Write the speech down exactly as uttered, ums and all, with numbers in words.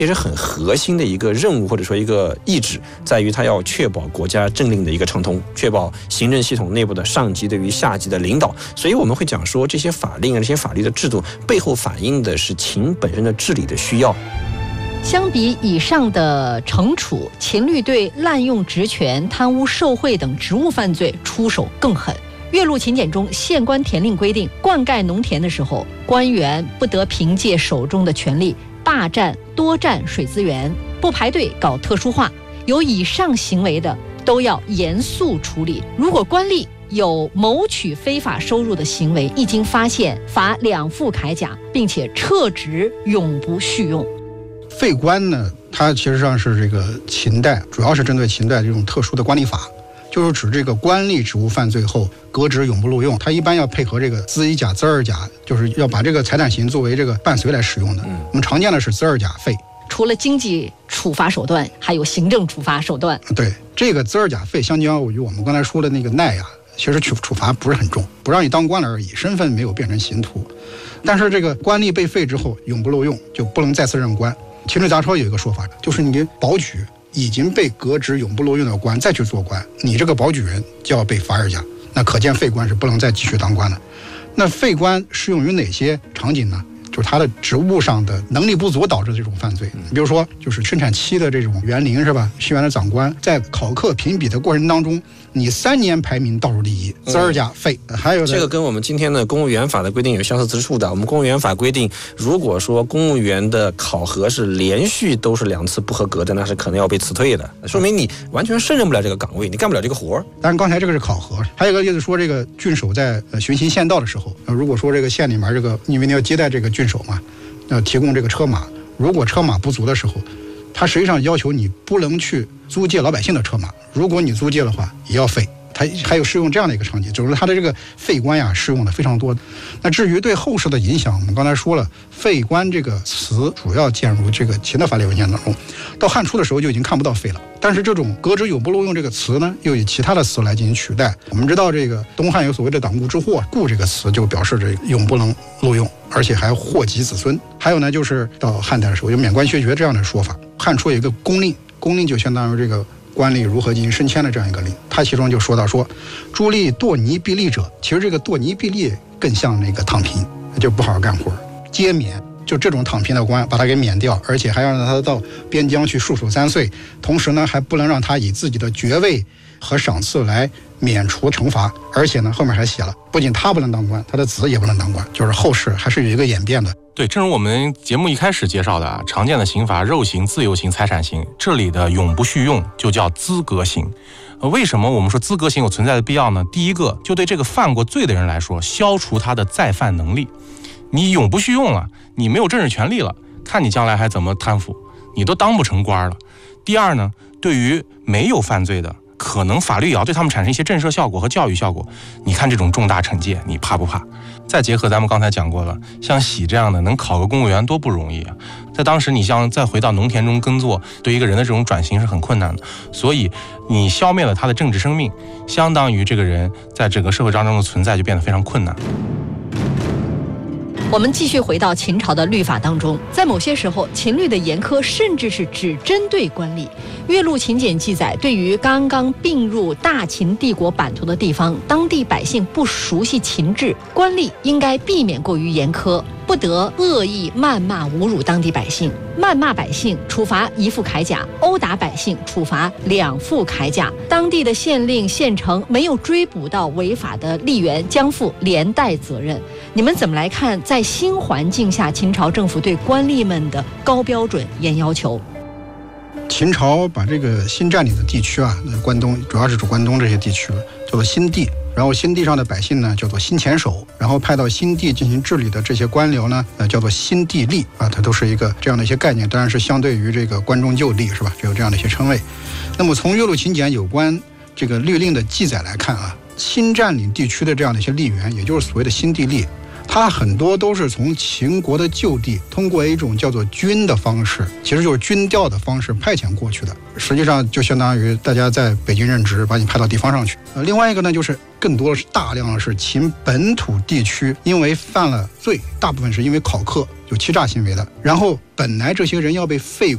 也是很核心的一个任务或者说一个意志，在于它要确保国家政令的一个畅通，确保行政系统内部的上级对于下级的领导。所以我们会讲说，这些法令啊，这些法律的制度背后反映的是秦本身的治理的需要。 相比以上的惩处，秦律对滥用职权、贪污受贿等职务犯罪出手更狠。岳麓秦简中县官田令规定，灌溉农田的时候，官员不得凭借手中的权力霸占多占水资源，不排队搞特殊化，有以上行为的都要严肃处理。如果官吏有谋取非法收入的行为，一经发现，罚两副铠甲，并且撤职，永不续用。 废官呢，它其实上是这个秦代，主要是针对秦代这种特殊的官吏法，就是指这个官吏职务犯罪后革职永不录用。它一般要配合这个资一甲、资二甲，就是要把这个财产刑作为这个伴随来使用的。嗯、我们常见的是资二甲废。 除了经济处罚手段，还有行政处罚手段。 对，这个资二甲废相较于我们刚才说的那个耐啊，其实处处罚不是很重，不让你当官了而已，身份没有变成刑徒。但是这个官吏被废之后永不录用，就不能再次任官。秦律杂抄有一个说法，就是你保举已经被革职永不录用的官再去做官，你这个保举人就要被罚二甲。那可见废官是不能再继续当官的。那废官适用于哪些场景呢？就是他的职务上的能力不足导致这种犯罪。比如说，就是生产期的这种园林是吧？西园的长官在考课评比的过程当中，你三年排名倒数第一，资二甲废。还有这个跟我们今天的公务员法的规定有相似之处的。我们公务员法规定，如果说公务员的考核是连续都是两次不合格的，那是可能要被辞退的，说明你完全胜任不了这个岗位，你干不了这个活。 当然，刚才这个是考核，还有一个就是说，这个郡守在巡行县道的时候，如果说这个县里面这个，因为你要接待这个郡守嘛，要提供这个车马，如果车马不足的时候，他实际上要求你不能去租借老百姓的车马，如果你租借的话也要废。它还有适用这样的一个场景，就是它的这个废官呀适用的非常多。那至于对后世的影响，我们刚才说了，废官这个词主要见入这个秦的法律文献当中，到汉初的时候就已经看不到废了。但是这种革职永不录用这个词呢，又以其他的词来进行取代。我们知道这个东汉有所谓的党锢之祸，锢这个词就表示这个永不能录用，而且还祸及子孙。还有呢，就是到汉代的时候有免官削爵这样的说法。汉初有一个公令，公令就相当于这个官吏如何进行升迁的这样一个令，他其中就说到说，诸吏堕泥避吏者，其实这个堕泥避吏更像那个躺平，就不好好干活，皆免。就这种躺平的官把他给免掉，而且还要让他到边疆去戍守三岁，同时呢还不能让他以自己的爵位和赏赐来免除惩罚，而且呢后面还写了，不仅他不能当官，他的子也不能当官，就是后世还是有一个演变的。 对，正如我们节目一开始介绍的啊，常见的刑罚肉刑、自由刑、财产刑，这里的永不续用就叫资格刑。呃，为什么我们说资格刑有存在的必要呢？第一个，就对这个犯过罪的人来说，消除他的再犯能力。你永不续用了，你没有政治权利了，看你将来还怎么贪腐，你都当不成官了。第二呢，对于没有犯罪的，可能法律也要对他们产生一些震慑效果和教育效果。你看这种重大惩戒，你怕不怕？再结合咱们刚才讲过了，像喜这样的能考个公务员多不容易啊！在当时，你像再回到农田中耕作，对一个人的这种转型是很困难的。所以你消灭了他的政治生命，相当于这个人在整个社会当中的存在就变得非常困难。 我们继续回到秦朝的律法当中，在某些时候，秦律的严苛甚至是只针对官吏。岳麓秦简记载，对于刚刚并入大秦帝国版图的地方，当地百姓不熟悉秦制，官吏应该避免过于严苛，不得恶意谩骂侮辱当地百姓。谩骂百姓处罚一副铠甲，殴打百姓处罚两副铠甲。当地的县令县城没有追捕到违法的吏员，将负连带责任。你们怎么来看在新环境下秦朝政府对官吏们的高标准严要求？ 秦朝把这个新占领的地区啊，关东主要是指关东这些地区叫做新地，然后新地上的百姓呢叫做新前守，然后派到新地进行治理的这些官僚呢，呃叫做新地吏啊，它都是一个这样的一些概念，当然是相对于这个关中旧吏是吧，就有这样的一些称谓。那么从岳麓秦简有关这个律令的记载来看啊，新占领地区的这样的一些吏员，也就是所谓的新地吏，它很多都是从秦国的旧地通过一种叫做军的方式，其实就是军调的方式派遣过去的，实际上就相当于大家在北京任职，把你派到地方上去。呃，另外一个呢，就是更多的是大量的是秦本土地区因为犯了罪，大部分是因为考课有欺诈行为的，然后本来这些人要被废